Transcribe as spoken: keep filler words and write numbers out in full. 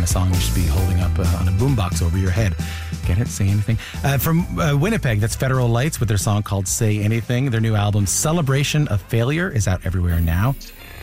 song you should be holding up uh, on a boombox over your head. Get it? Say Anything. Uh, from uh, Winnipeg, that's Federal Lights with their song called Say Anything. Their new album, Celebration of Failure, is out everywhere now.